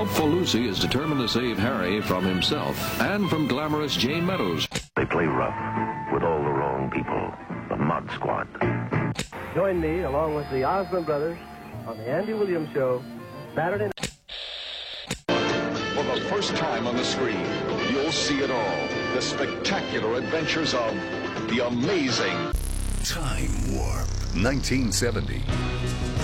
Helpful Lucy is determined to save Harry from himself and from glamorous Jane Meadows. They play rough with all the wrong people. The Mod Squad. Join me, along with the Osmond Brothers, on the Andy Williams Show, Saturday night. For the first time on the screen, you'll see it all. The spectacular adventures of the amazing Time Warp 1970.